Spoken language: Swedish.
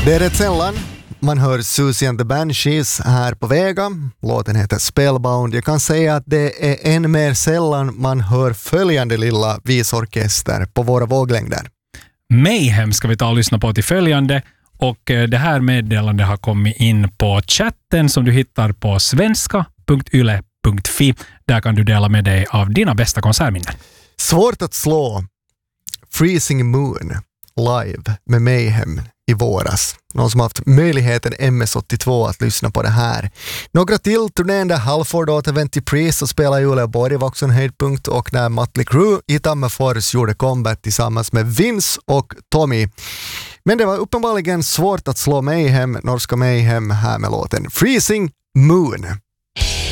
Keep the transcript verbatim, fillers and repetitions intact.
Det är rätt sällan man hör Susie and the Banshees här på Vega. Låten heter Spellbound. Jag kan säga att det är än mer sällan man hör följande lilla visorkester på våra våglängder. Mayhem ska vi ta och lyssna på till följande. Och det här meddelandet har kommit in på chatten som du hittar på svenska punkt yle punkt fi. Där kan du dela med dig av dina bästa konsertminnen. Svårt att slå Freezing Moon live med Mayhem i våras. Någon som har haft möjligheten M S åttiotvå att lyssna på det här. Några till turnén där Halford återvänt till Priest och spelade i Uleåborg var också en höjdpunkt, och när Mötley Crüe i Tammerfors gjorde comeback tillsammans med Vince och Tommy. Men det var uppenbarligen svårt att slå Mayhem, norska Mayhem, här med låten Freezing Moon.